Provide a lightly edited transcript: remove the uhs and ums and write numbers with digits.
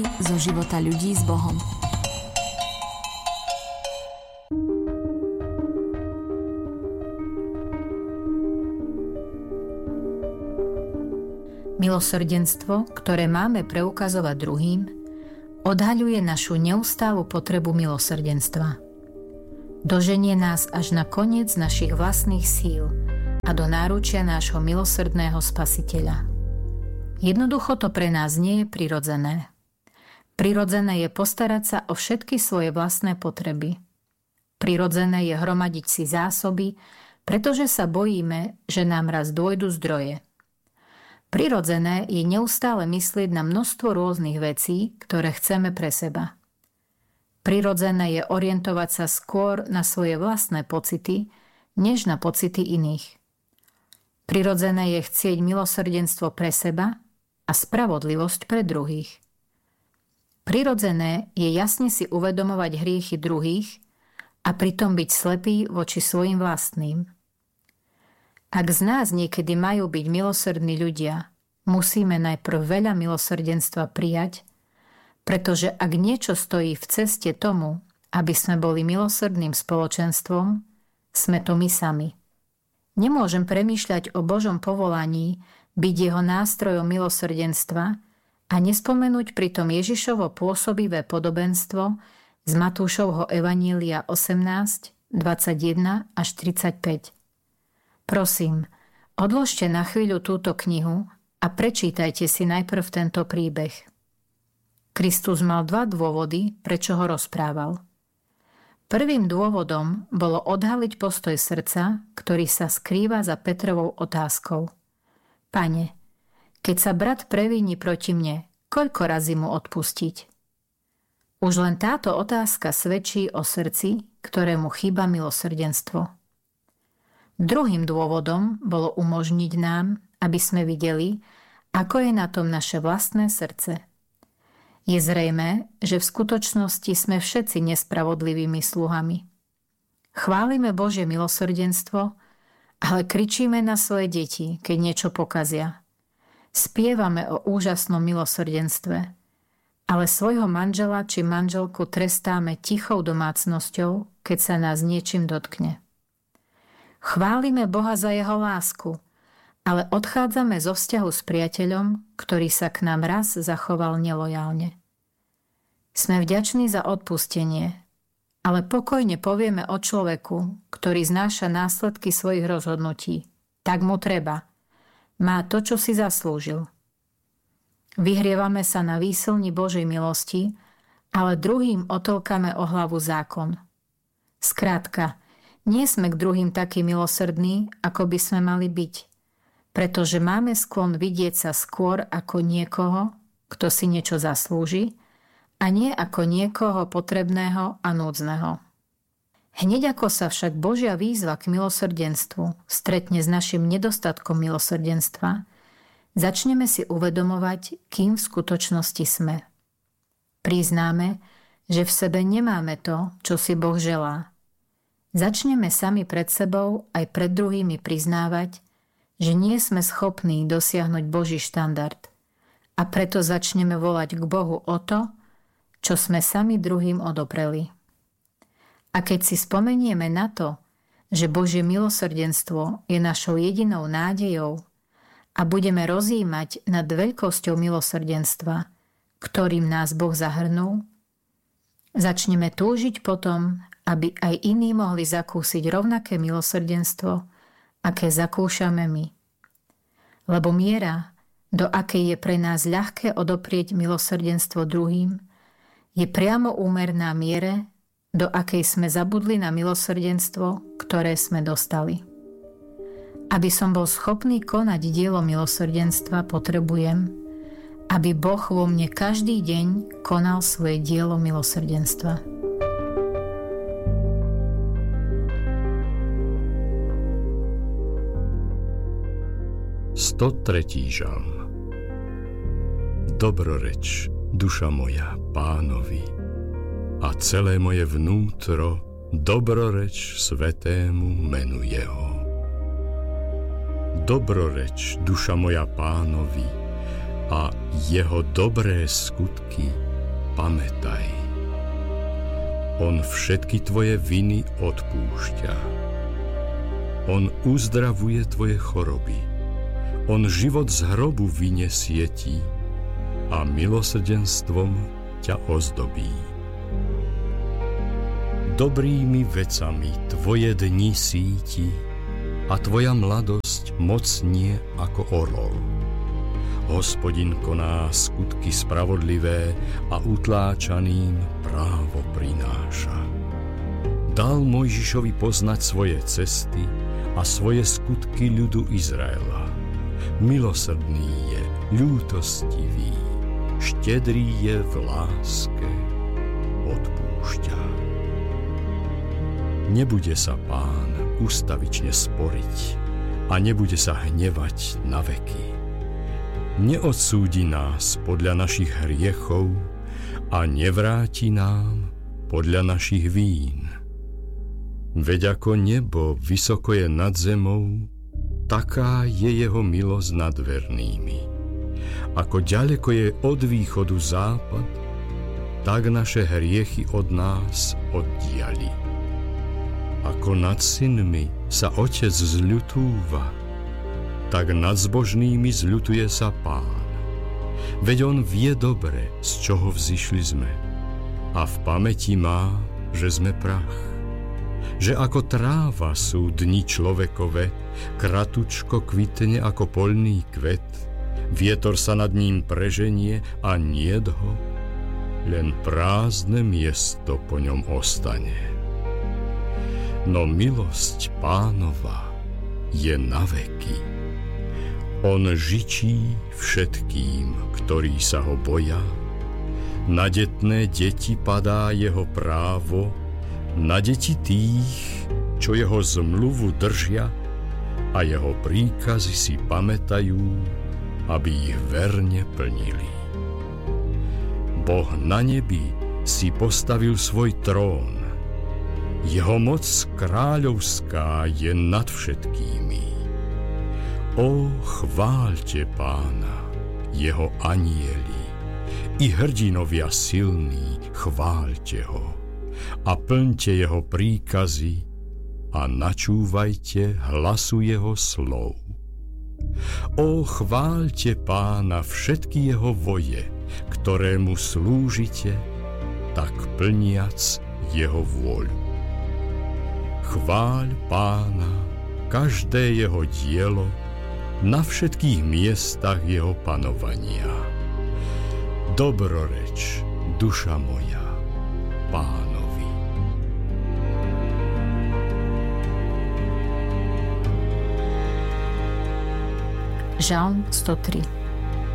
zo života ľudí s Bohom. Milosrdenstvo, ktoré máme preukazovať druhým, odhaľuje našu neustálu potrebu milosrdenstva. Doženie nás až na koniec našich vlastných síl a do náručia nášho milosrdného Spasiteľa. Jednoducho to pre nás nie je prirodzené. Prirodzené je postarať sa o všetky svoje vlastné potreby. Prirodzené je hromadiť si zásoby, pretože sa bojíme, že nám raz dôjdu zdroje. Prirodzené je neustále myslieť na množstvo rôznych vecí, ktoré chceme pre seba. Prirodzené je orientovať sa skôr na svoje vlastné pocity, než na pocity iných. Prirodzené je chcieť milosrdenstvo pre seba a spravodlivosť pre druhých. Prirodzené je jasne si uvedomovať hriechy druhých a pritom byť slepý voči svojim vlastným. Ak z nás niekedy majú byť milosrdní ľudia, musíme najprv veľa milosrdenstva prijať, pretože ak niečo stojí v ceste tomu, aby sme boli milosrdným spoločenstvom, sme to my sami. Nemôžem premýšľať o Božom povolaní, byť jeho nástrojom milosrdenstva a nespomenúť pritom Ježišovo pôsobivé podobenstvo z Matúšovho Evanília 18, 21 až 35. Prosím, odložte na chvíľu túto knihu a prečítajte si najprv tento príbeh. Kristus mal 2 dôvody, prečo ho rozprával. Prvým dôvodom bolo odhaliť postoj srdca, ktorý sa skrýva za Petrovou otázkou. Pane, keď sa brat previní proti mne, koľko razy mu odpustiť? Už len táto otázka svedčí o srdci, ktorému chýba milosrdenstvo. Druhým dôvodom bolo umožniť nám, aby sme videli, ako je na tom naše vlastné srdce. Je zrejmé, že v skutočnosti sme všetci nespravodlivými sluhami. Chválime Božie milosrdenstvo, ale kričíme na svoje deti, keď niečo pokazia. Spievame o úžasnom milosrdenstve, ale svojho manžela či manželku trestáme tichou domácnosťou, keď sa nás niečím dotkne. Chválime Boha za jeho lásku, ale odchádzame zo vzťahu s priateľom, ktorý sa k nám raz zachoval nelojálne. Sme vďační za odpustenie, ale pokojne povieme o človeku, ktorý znáša následky svojich rozhodnutí. Tak mu treba. Má to, čo si zaslúžil. Vyhrievame sa na výslni Božej milosti, ale druhým otĺkame o hlavu zákon. Skrátka, nie sme k druhým takí milosrdní, ako by sme mali byť, pretože máme sklon vidieť sa skôr ako niekoho, kto si niečo zaslúži, a nie ako niekoho potrebného a núdzneho. Hneď ako sa však Božia výzva k milosrdenstvu stretne s našim nedostatkom milosrdenstva, začneme si uvedomovať, kým v skutočnosti sme. Priznáme, že v sebe nemáme to, čo si Boh želá. Začneme sami pred sebou aj pred druhými priznávať, že nie sme schopní dosiahnuť Boží štandard a preto začneme volať k Bohu o to, čo sme sami druhým odopreli. A keď si spomenieme na to, že Božie milosrdenstvo je našou jedinou nádejou a budeme rozjímať nad veľkosťou milosrdenstva, ktorým nás Boh zahrnul, začneme túžiť potom, aby aj iní mohli zakúsiť rovnaké milosrdenstvo, aké zakúšame my. Lebo miera, do akej je pre nás ľahké odoprieť milosrdenstvo druhým, je priamo úmerná miere, do akej sme zabudli na milosrdenstvo, ktoré sme dostali. Aby som bol schopný konať dielo milosrdenstva, potrebujem, aby Boh vo mne každý deň konal svoje dielo milosrdenstva. Tretí žalm. Dobroreč, duša moja, Pánovi, a celé moje vnútro dobroreč svetému menu jeho. Dobroreč, duša moja, Pánovi, a jeho dobré skutky pamätaj. On všetky tvoje viny odpúšťa. On uzdravuje tvoje choroby. On život z hrobu vyniesie ti a milosrdenstvom ťa ozdobí. Dobrými vecami tvoje dni síti a tvoja mladosť mocnie ako orol. Hospodin koná skutky spravodlivé a utláčaným právo prináša. Dal Mojžišovi poznať svoje cesty a svoje skutky ľudu Izraela. Milosrdný je, ľútostivý, štedrý je v láske, odpúšťa. Nebude sa Pán ustavične sporiť a nebude sa hnevať na veky. Neodsúdi nás podľa našich hriechov a nevráti nám podľa našich vín. Veď ako nebo vysoko je nad zemou, taká je jeho milosť nad vernými. Ako ďaleko je od východu západ, tak naše hriechy od nás oddiali. Ako nad synmi sa otec zľutúva, tak nad zbožnými zľutuje sa Pán. Veď on vie dobre, z čoho vzišli sme, a v pamäti má, že sme prach. Že ako tráva sú dni človekove, kratučko kvitne ako poľný kvet, vietor sa nad ním preženie a niet ho, len prázdne miesto po ňom ostane. No milosť Pánova je na veky. On žičí všetkým, ktorí sa ho boja. Na detné deti padá jeho právo, na deti tých, čo jeho zmluvu držia a jeho príkazy si pamätajú, aby ich verne plnili. Boh na nebi si postavil svoj trón. Jeho moc kráľovská je nad všetkými. O, chváľte Pána, jeho anjeli, i hrdinovia silní, chváľte ho a plňte jeho príkazy a načúvajte hlasu jeho slov. O, chváľte Pána všetky jeho voje, ktorému slúžite, tak plniac jeho vôľu. Chváľ Pána každé jeho dielo na všetkých miestach jeho panovania. Dobroreč, duša moja, Pánovi. Žalm 103.